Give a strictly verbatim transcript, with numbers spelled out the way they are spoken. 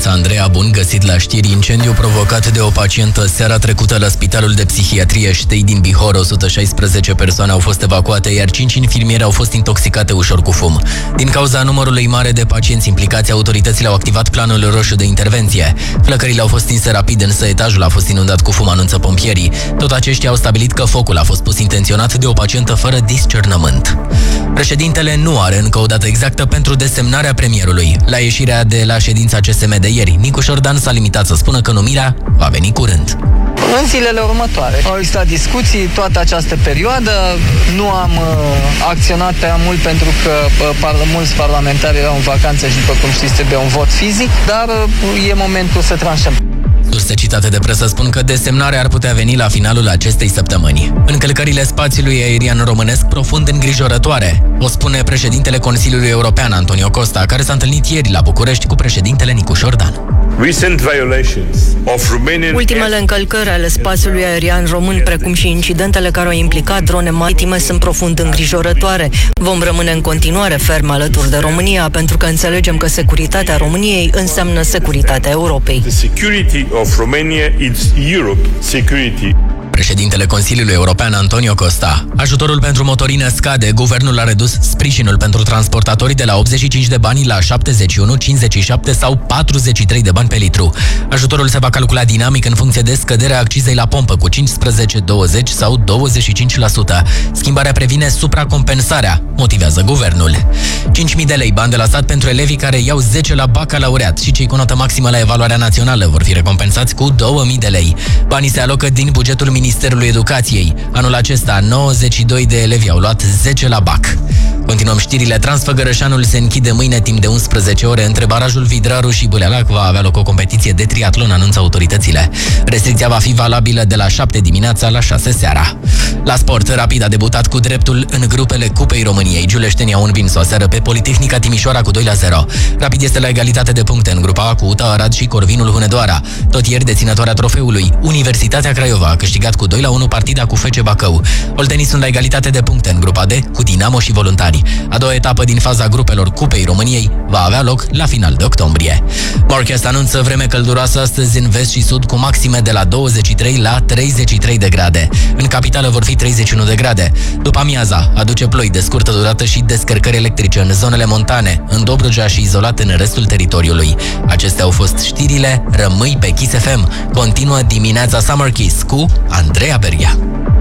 dimineața, Andreea. Bun găsit la știri. Incendiu provocat de o pacientă seara trecută la Spitalul de Psihiatrie Ștei din Bihor. o sută șaisprezece persoane au fost evacuate, iar cinci infirmiere au fost intoxicate ușor cu fum. Din cauza numărului mare de pacienți implicați, autoritățile au activat planul roșu de intervenție. Flăcările au fost stinse rapid, însă etajul a fost inundat cu fum, anunță pompierii. Tot aceștia au stabilit că focul a fost pus intenționat de o pacientă fără discernământ. Președintele nu are încă o dată exactă pentru desemnarea premierului. La ieșirea de la ședința C S M de ieri, Nicu Șordan s-a limitat să spună că numirea va veni curând. În zilele următoare au existat discuții toată această perioadă. Nu am uh, acționat prea mult pentru că uh, par, mulți parlamentari erau în vacanță și, după cum știți, trebuie un vot fizic, dar uh, e momentul să tranșăm. Surse citate de presă spun că desemnarea ar putea veni la finalul acestei săptămâni. Încălcările spațiului aerian românesc profund îngrijorătoare, o spune președintele Consiliului European, Antonio Costa, care s-a întâlnit ieri la București cu președintele Nicu Șordan. Ultimele încălcări ale spațiului aerian român, precum și incidentele care au implicat drone maritime, sunt profund îngrijorătoare. Vom rămâne în continuare ferm alături de România, pentru că înțelegem că securitatea României înseamnă securitatea Europei. Of Romania is Europe security. Președintele Consiliului European, Antonio Costa. Ajutorul pentru motorină scade. Guvernul a redus sprijinul pentru transportatorii de la optzeci și cinci de bani la șaptezeci și unu, cincizeci și șapte sau patruzeci și trei de bani pe litru. Ajutorul se va calcula dinamic în funcție de scăderea accizei la pompă cu cincisprezece, douăzeci sau douăzeci și cinci la sută. Schimbarea previne supracompensarea, motivează guvernul. cinci mii de lei bani de la stat pentru elevii care iau zece la bacalaureat și cei cu notă maximă la evaluarea națională vor fi recompensați cu două mii de lei. Banii se alocă din bugetul Ministerului Educației. Anul acesta, nouăzeci și doi de elevi au luat zece la bac. Continuăm știrile. Transfăgărășanul se închide mâine timp de unsprezece ore. Între barajul Vidraru și Bâlealac va avea loc o competiție de triatlon, anunță autoritățile. Restricția va fi valabilă de la șapte dimineața la șase seara. La sport, Rapid a debutat cu dreptul în grupele Cupei României. Giuleștenii au învins o seară pe Politehnica Timișoara cu doi la zero. Rapid este la egalitate de puncte în grupa A cu U T A Arad și Corvinul Hunedoara. Tot ieri, deținătoarea trofeului, Universitatea Craiova, a câștigat cu doi la unu partida cu F C Bacău. Oltenii sunt la egalitate de puncte în grupa D cu Dinamo și Voluntari. A doua etapă din faza grupelor Cupei României va avea loc la final de octombrie. Morchest anunță vreme călduroasă astăzi în vest și sud, cu maxime de la douăzeci și trei la treizeci și trei de grade. În capitală vor fi treizeci și unu de grade. După amiaza aduce ploi de scurtă durată și descărcări electrice în zonele montane, în Dobrogea și izolat în restul teritoriului. Acestea au fost știrile. Rămâi pe Kiss F M. Continuă dimineața Summer Kiss cu Andreea Beria.